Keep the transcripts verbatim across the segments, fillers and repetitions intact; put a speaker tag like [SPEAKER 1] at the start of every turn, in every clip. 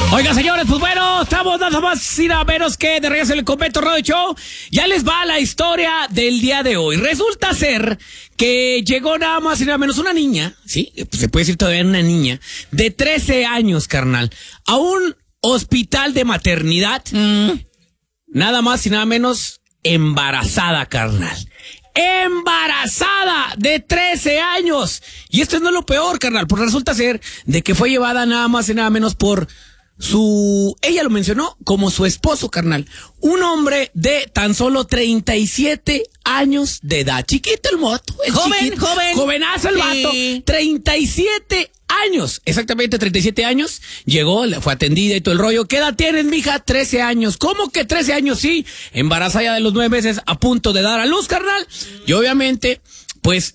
[SPEAKER 1] Oiga, señores, pues bueno, estamos nada más y nada menos que de regreso en el Convento Radio Show. Ya les va la historia del día de hoy. Resulta ser que llegó nada más y nada menos una niña, ¿sí? Pues se puede decir todavía una niña, de trece años, carnal, a un hospital de maternidad. Mm. Nada más y nada menos embarazada, carnal. Embarazada de trece años. Y esto no es lo peor, carnal, porque resulta ser de que fue llevada nada más y nada menos por su, ella lo mencionó como su esposo, carnal. Un hombre de tan solo treinta y siete años de edad. Chiquito el moto. El
[SPEAKER 2] joven,
[SPEAKER 1] chiquito,
[SPEAKER 2] joven.
[SPEAKER 1] Jovenazo el
[SPEAKER 2] Sí.
[SPEAKER 1] vato. treinta y siete años. Exactamente, treinta y siete años. Llegó, le fue atendida y todo el rollo. ¿Qué edad tienes, mija? trece años. ¿Cómo que trece años? Sí. Embarazada ya de los nueve meses, a punto de dar a luz, carnal. Y obviamente, pues,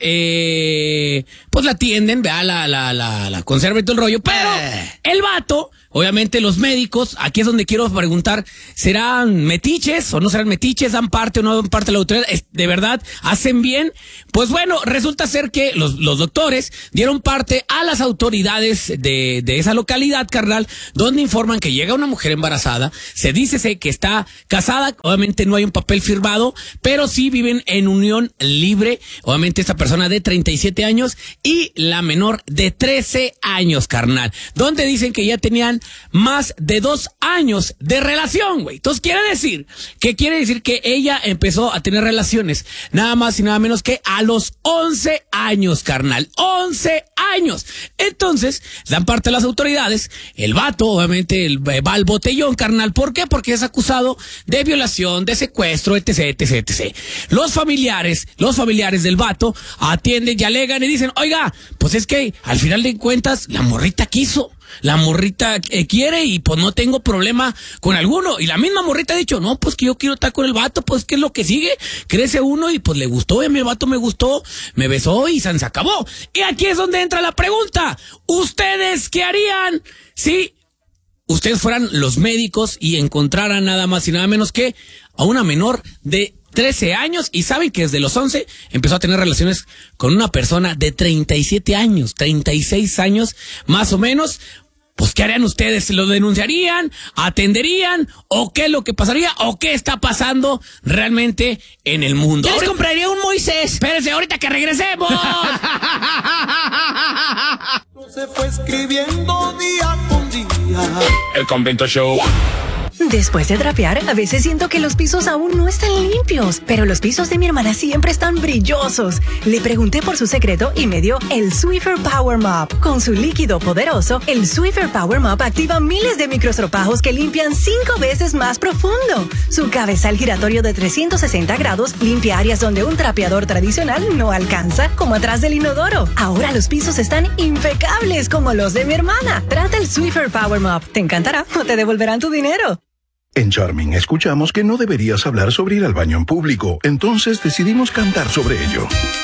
[SPEAKER 1] eh, pues la atienden, vea, la, la, la, la conserva y todo el rollo. Pero
[SPEAKER 2] Eh.
[SPEAKER 1] el vato, obviamente los médicos, aquí es donde quiero preguntar, ¿serán metiches o no serán metiches? ¿Dan parte o no dan parte de la autoridad? ¿De verdad hacen bien? Pues bueno, resulta ser que los, los doctores dieron parte a las autoridades de, de esa localidad, carnal, donde informan que llega una mujer embarazada, se dice que está casada, obviamente no hay un papel firmado, pero sí viven en unión libre, obviamente esta persona de treinta y siete años y la menor de trece años, carnal, donde dicen que ya tenían más de dos años de relación, güey. Entonces quiere decir, ¿qué quiere decir? Que ella empezó a tener relaciones nada más y nada menos que a los once años, carnal. once años. Entonces, dan parte a las autoridades. El vato, obviamente, el, va al botellón, carnal. ¿Por qué? Porque es acusado de violación, de secuestro, etc, etc, etc. Los familiares, los familiares del vato atienden y alegan y dicen, oiga, pues es que al final de cuentas, la morrita quiso. La morrita eh, quiere y pues no tengo problema con alguno. Y la misma morrita ha dicho, no, pues que yo quiero estar con el vato, pues ¿qué es lo que sigue? Crece uno y pues le gustó, y a mi vato me gustó, me besó y se acabó. Y aquí es donde entra la pregunta. ¿Ustedes qué harían si ustedes fueran los médicos y encontraran nada más y nada menos que a una menor de trece años y saben que desde los once empezó a tener relaciones con una persona de treinta y siete años, treinta y seis años más o menos? Pues, ¿qué harían ustedes? ¿Lo denunciarían? ¿Atenderían? ¿O qué es lo que pasaría? ¿O qué está pasando realmente en el mundo?
[SPEAKER 2] Yo les
[SPEAKER 1] Ahorita-
[SPEAKER 2] compraría un Moisés.
[SPEAKER 1] Espérense, ahorita que regresemos.
[SPEAKER 3] Se fue escribiendo día con día.
[SPEAKER 4] El Convento Show.
[SPEAKER 5] Después de trapear, a veces siento que los pisos aún no están limpios, pero los pisos de mi hermana siempre están brillosos. Le pregunté por su secreto y me dio el Swiffer Power Mop. Con su líquido poderoso, el Swiffer Power Mop activa miles de microstropajos que limpian cinco veces más profundo. Su cabezal giratorio de trescientos sesenta grados limpia áreas donde un trapeador tradicional no alcanza, como atrás del inodoro. Ahora los pisos están impecables como los de mi hermana. Trata el Swiffer Power Mop. Te encantará o te devolverán tu dinero.
[SPEAKER 6] En Charming escuchamos que no deberías hablar sobre ir al baño en público, entonces decidimos cantar sobre ello.